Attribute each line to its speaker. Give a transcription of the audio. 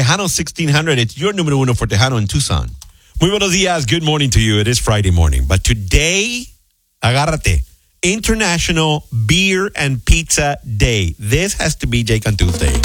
Speaker 1: Tejano 1600. It's your número uno for Tejano in Tucson. Muy buenos días. Good morning to you. It is Friday morning. But today, agárrate, International Beer and Pizza Day. This has to be Jake on Tuesday.